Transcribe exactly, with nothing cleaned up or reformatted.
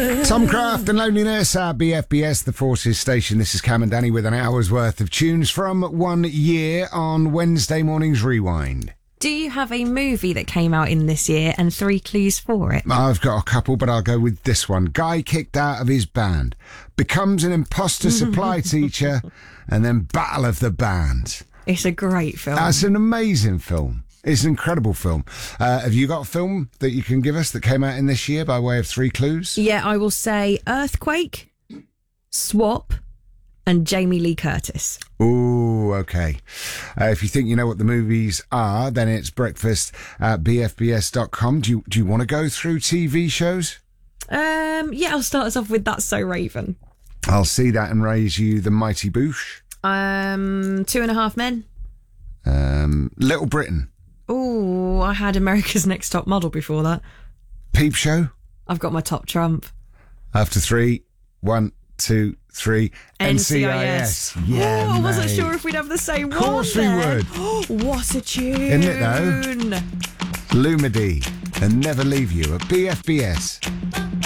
Tom Craft and Loneliness at B F B S, the Forces Station. This is Cam and Danny with an hour's worth of tunes from one year on Wednesday morning's Rewind. Do you have a movie that came out in this year and three clues for it? I've got a couple, but I'll go with this one. Guy kicked out of his band, becomes an imposter supply teacher, and then Battle of the Bands. It's a great film. That's an amazing film. It's an incredible film. Uh, have you got a film that you can give us that came out in this year by way of three clues? Yeah, I will say Earthquake, Swap, and Jamie Lee Curtis. Ooh, okay. Uh, if you think you know what the movies are, then it's breakfast at b f b s dot com. Do you, do you want to go through T V shows? Um, yeah, I'll start us off with That's So Raven. I'll see that and raise you The Mighty Boosh. Um, Two and a Half Men. Um, Little Britain. Ooh, I had America's Next Top Model before that. Peep Show. I've got my top trump. After three, one, two, three. N C I S. N C I S. Yeah, oh, I wasn't mate. sure if we'd have the same one. Of course we then. would. What a tune. Isn't it though? Lumidee and Never Leave You at B F B S.